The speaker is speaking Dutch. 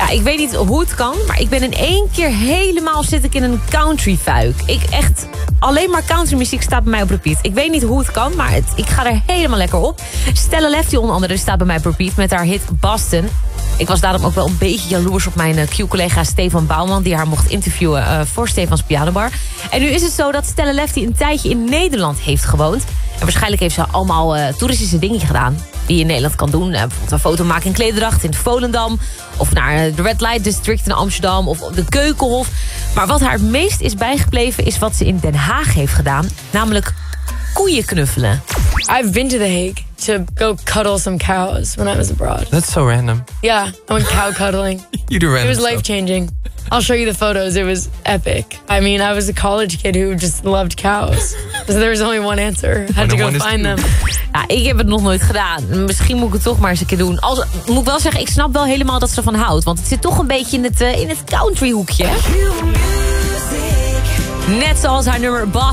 Ja, ik weet niet hoe het kan, maar ik ben in 1 keer helemaal zit ik in een country-fuik. Alleen maar countrymuziek staat bij mij op repeat. Ik weet niet hoe het kan, maar ik ga er helemaal lekker op. Stella Lefty onder andere staat bij mij op repeat met haar hit Boston. Ik was daarom ook wel een beetje jaloers op mijn Q-collega Stefan Bouwman, die haar mocht interviewen voor Stefans Pianobar. En nu is het zo dat Stella Lefty een tijdje in Nederland heeft gewoond. En waarschijnlijk heeft ze allemaal toeristische dingen gedaan die je in Nederland kan doen. Bijvoorbeeld een foto maken in klederdracht in Volendam. Of naar de Red Light District in Amsterdam. Of de Keukenhof. Maar wat haar het meest is bijgebleven is wat ze in Den Haag heeft gedaan. Namelijk koeien knuffelen. I've been to The Hague to go cuddle some cows when I was abroad. That's so random. Yeah, I went cow cuddling. You do random It was life-changing. I'll show you the photos. It was epic. I mean, I was a college kid who just loved cows. So there was only one answer. I had to go find them. Ja, ik heb het nog nooit gedaan. Misschien moet ik het toch maar eens een keer doen. Moet ik wel zeggen, ik snap wel helemaal dat ze ervan houdt. Want het zit toch een beetje in het country hoekje. Net zoals haar nummer Boss